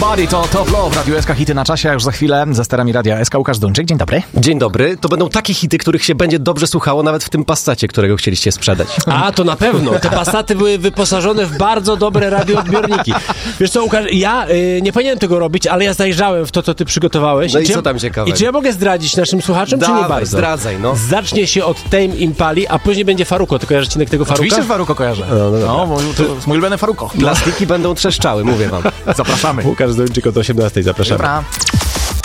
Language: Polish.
Body to Top Love, Radio SK, hity na czasie, a już za chwilę ze sterami Radia SK Łukasz Duńczyk. Dzień dobry. Dzień dobry. To będą takie hity, których się będzie dobrze słuchało nawet w tym Passacie, którego chcieliście sprzedać. A, to na pewno. Te Passaty były wyposażone w bardzo dobre radioodbiorniki. Wiesz co, Łukasz, ja nie powinienem tego robić, ale ja zajrzałem w to, co ty przygotowałeś. No i co tam ciekawego? I czy ja mogę zdradzić naszym słuchaczom, czy nie bardzo? Zdradzaj, no. Zacznie się od Tame Impali, a później będzie Faruko. Ty kojarzysz odcinek tego Faruka? Oczywiście Faruko kojarzę. To jest mój ulubiony Faruko. Plastiki będą trzeszczały, mówię wam. Zapraszamy. Łukasz Duńczyk od 18. Zapraszamy. Dobra.